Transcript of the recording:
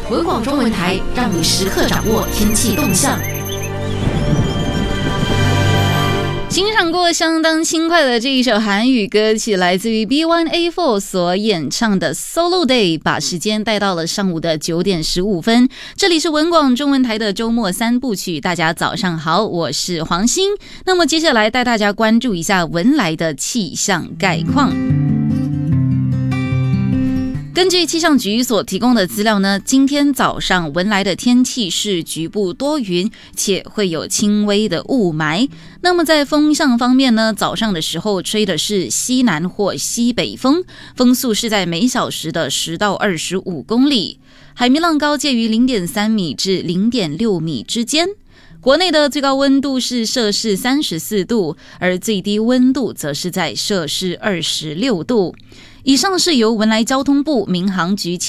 文广中文台，让你时刻掌握天气动向。欣赏过相当轻快的这一首韩语歌曲，来自于 B1A4 所演唱的 Solo Day， 把时间带到了上午的9点15分。这里是文广中文台的周末三部曲，大家早上好，我是黄欣。那么接下来带大家关注一下文莱的气象概况。根据气象局所提供的资料呢，今天早上文莱的天气是局部多云，且会有轻微的雾霾。那么在风向方面呢，早上的时候吹的是西南或西北风，风速是在每小时的10到25公里，海面浪高介于 0.3 米至 0.6 米之间。国内的最高温度是摄氏34度，而最低温度则是在摄氏26度。以上是由文莱交通部民航局